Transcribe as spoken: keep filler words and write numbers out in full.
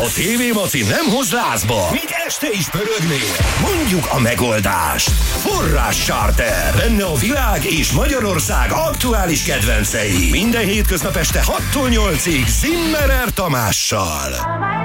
A té vé Maci nem hoz lázba, míg este is pörögnél. Mondjuk a megoldást. Forrás Charter. Benne a világ és Magyarország aktuális kedvencei. Minden hétköznap este hattól nyolcig Zimmerer Tamással.